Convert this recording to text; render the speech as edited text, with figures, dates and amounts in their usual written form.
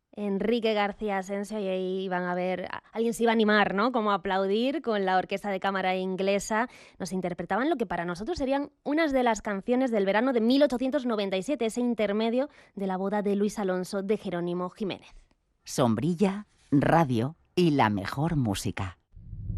Enrique García Asensio, y ahí van a ver, alguien se iba a animar, ¿no? Como a aplaudir con la Orquesta de Cámara Inglesa. Nos interpretaban lo que para nosotros serían unas de las canciones del verano de 1897, ese intermedio de la boda de Luis Alonso de Jerónimo Jiménez. Sombrilla, radio y la mejor música.